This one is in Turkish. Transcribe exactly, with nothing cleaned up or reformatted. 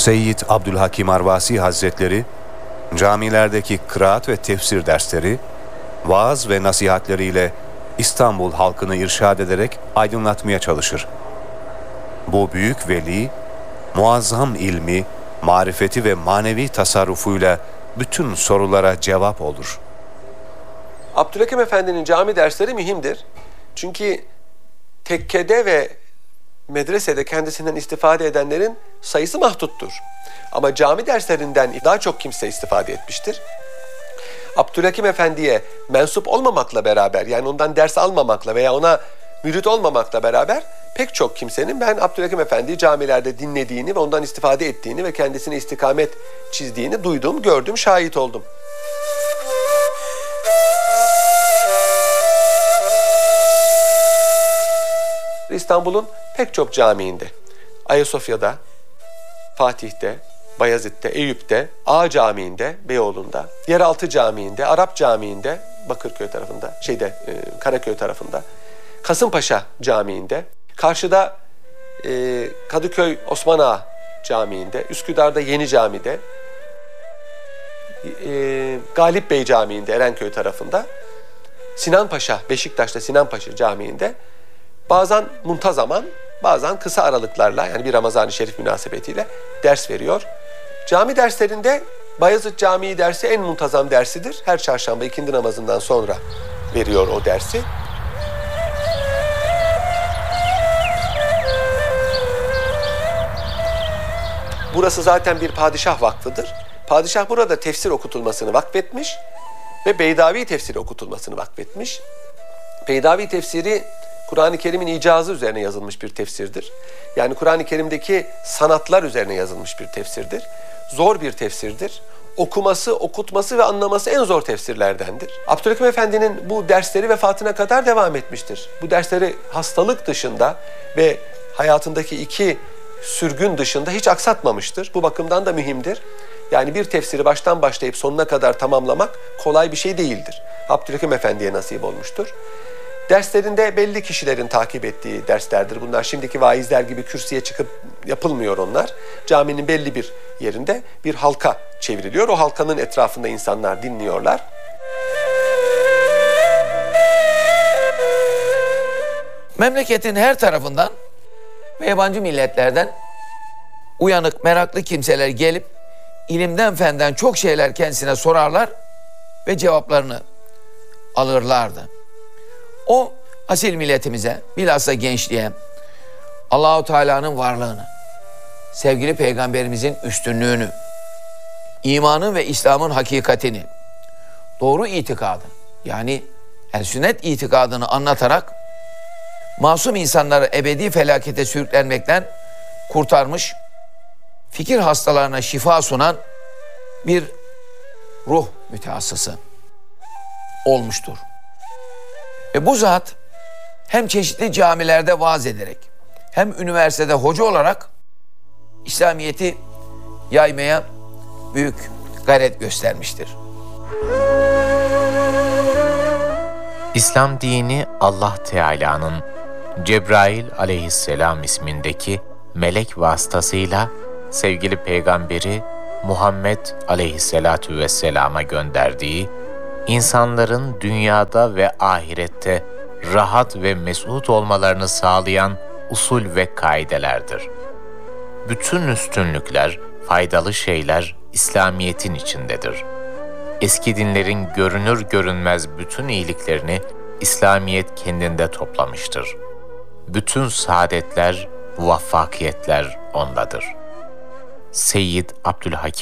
Seyyid Abdülhakim Arvasi Hazretleri, camilerdeki kıraat ve tefsir dersleri, vaaz ve nasihatleriyle İstanbul halkını irşad ederek aydınlatmaya çalışır. Bu büyük veli, muazzam ilmi, marifeti ve manevi tasarrufuyla bütün sorulara cevap olur. Abdülhakim Efendi'nin cami dersleri mühimdir. Çünkü tekkede ve medresede kendisinden istifade edenlerin sayısı mahduttur. Ama cami derslerinden daha çok kimse istifade etmiştir. Abdülhakim Efendi'ye mensup olmamakla beraber, yani ondan ders almamakla veya ona mürit olmamakla beraber pek çok kimsenin ben Abdülhakim Efendi'yi camilerde dinlediğini ve ondan istifade ettiğini ve kendisine istikamet çizdiğini duydum, gördüm, şahit oldum. İstanbul'un pek çok camiinde, Ayasofya'da, Fatih'te, Bayezid'de, Eyüp'te, Ağa Camii'nde, Beyoğlu'nda, Yeraltı Camii'nde, Arap Camii'nde, Bakırköy tarafında, şeyde e, Karaköy tarafında, Kasımpaşa Camii'nde, karşıda e, Kadıköy Osman Ağa Camii'nde, Üsküdar'da Yeni Cami'de, e, Galip Bey Camii'nde, Erenköy tarafında, Sinanpaşa, Beşiktaş'ta Sinanpaşa Camii'nde bazen muntazaman, bazen kısa aralıklarla, yani bir Ramazan-ı Şerif münasebetiyle ders veriyor. Cami derslerinde Bayezid Camii dersi en muntazam dersidir. Her çarşamba ikindi namazından sonra veriyor o dersi. Burası zaten bir padişah vakfıdır. Padişah burada tefsir okutulmasını vakfetmiş ve Beydavi tefsiri okutulmasını vakfetmiş. Beydavi tefsiri Kur'an-ı Kerim'in icazı üzerine yazılmış bir tefsirdir. Yani Kur'an-ı Kerim'deki sanatlar üzerine yazılmış bir tefsirdir. Zor bir tefsirdir. Okuması, okutması ve anlaması en zor tefsirlerdendir. Abdülhakim Efendi'nin bu dersleri vefatına kadar devam etmiştir. Bu dersleri hastalık dışında ve hayatındaki iki sürgün dışında hiç aksatmamıştır. Bu bakımdan da mühimdir. Yani bir tefsiri baştan başlayıp sonuna kadar tamamlamak kolay bir şey değildir. Abdülhakim Efendi'ye nasip olmuştur. Derslerinde belli kişilerin takip ettiği derslerdir. Bunlar şimdiki vaizler gibi kürsüye çıkıp yapılmıyor onlar. Caminin belli bir yerinde bir halka çevriliyor. O halkanın etrafında insanlar dinliyorlar. Memleketin her tarafından ve yabancı milletlerden uyanık, meraklı kimseler gelip ilimden, fenden çok şeyler kendisine sorarlar ve cevaplarını alırlardı. O asil milletimize, bilhassa gençliğe, Allah-u Teala'nın varlığını, sevgili Peygamberimizin üstünlüğünü, imanın ve İslam'ın hakikatini, doğru itikadı, yani el-sünnet itikadını anlatarak masum insanları ebedi felakete sürüklenmekten kurtarmış, fikir hastalarına şifa sunan bir ruh mütehassısı olmuştur. Ve bu zat hem çeşitli camilerde vaaz ederek hem üniversitede hoca olarak İslamiyet'i yaymaya büyük gayret göstermiştir. İslam dini Allah Teala'nın Cebrail aleyhisselam ismindeki melek vasıtasıyla sevgili peygamberi Muhammed aleyhisselatu vesselama gönderdiği, insanların dünyada ve ahirette rahat ve mesut olmalarını sağlayan usul ve kaidelerdir. Bütün üstünlükler, faydalı şeyler İslamiyet'in içindedir. Eski dinlerin görünür görünmez bütün iyiliklerini İslamiyet kendinde toplamıştır. Bütün saadetler, muvaffakiyetler ondadır. Seyyid Abdülhakim